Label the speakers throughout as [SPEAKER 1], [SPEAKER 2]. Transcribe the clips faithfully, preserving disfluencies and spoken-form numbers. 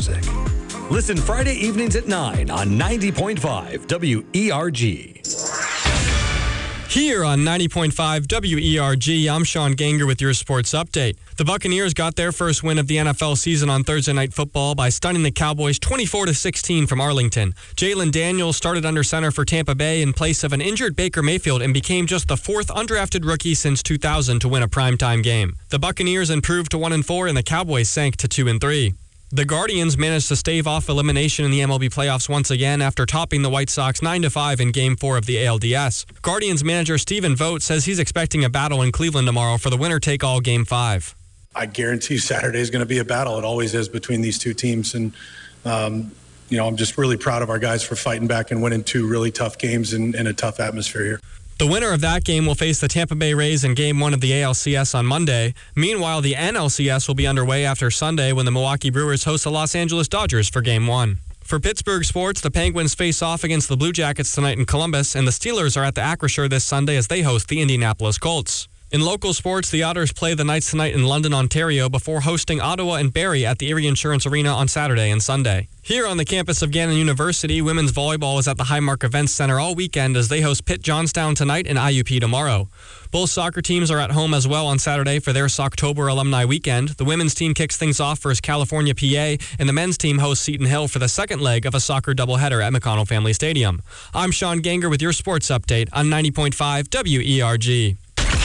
[SPEAKER 1] music. Listen Friday evenings at nine on ninety point five W E R G.
[SPEAKER 2] Here on ninety point five W E R G, I'm Sean Ganger with your sports update. The Buccaneers got their first win of the N F L season on Thursday Night Football by stunning the Cowboys twenty-four to sixteen from Arlington. Jalen Daniels started under center for Tampa Bay in place of an injured Baker Mayfield and became just the fourth undrafted rookie since two thousand to win a primetime game. The Buccaneers improved to one and four and the Cowboys sank to two and three. The Guardians managed to stave off elimination in the M L B playoffs once again after topping the White Sox nine to five in Game four of the A L D S. Guardians manager Stephen Vogt says he's expecting a battle in Cleveland tomorrow for the winner-take-all Game five.
[SPEAKER 3] I guarantee you Saturday is going to be a battle. It always is between these two teams. And, um, you know, I'm just really proud of our guys for fighting back and winning two really tough games in, in a tough atmosphere here.
[SPEAKER 2] The winner of that game will face the Tampa Bay Rays in Game one of the A L C S on Monday. Meanwhile, the N L C S will be underway after Sunday when the Milwaukee Brewers host the Los Angeles Dodgers for Game one. For Pittsburgh sports, the Penguins face off against the Blue Jackets tonight in Columbus, and the Steelers are at the Acrisure this Sunday as they host the Indianapolis Colts. In local sports, the Otters play the Knights tonight in London, Ontario, before hosting Ottawa and Barrie at the Erie Insurance Arena on Saturday and Sunday. Here on the campus of Gannon University, women's volleyball is at the Highmark Events Center all weekend as they host Pitt Johnstown tonight and I U P tomorrow. Both soccer teams are at home as well on Saturday for their Socktober Alumni Weekend. The women's team kicks things off versus California P A, and the men's team hosts Seton Hill for the second leg of a soccer doubleheader at McConnell Family Stadium. I'm Sean Ganger with your sports update on ninety point five W E R G.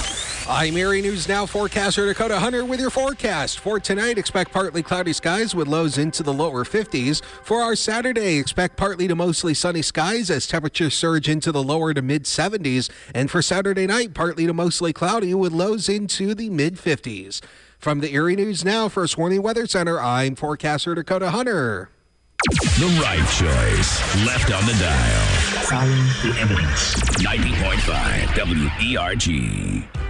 [SPEAKER 4] I'm Erie News Now forecaster Dakota Hunter with your forecast. For tonight, expect partly cloudy skies with lows into the lower fifties. For our Saturday, expect partly to mostly sunny skies as temperatures surge into the lower to mid seventies. And for Saturday night, partly to mostly cloudy with lows into the mid fifties. From the Erie News Now First Warning Weather Center, I'm forecaster Dakota Hunter.
[SPEAKER 5] The right choice. Left on the dial.
[SPEAKER 6] Follow the evidence.
[SPEAKER 5] ninety point five W E R G.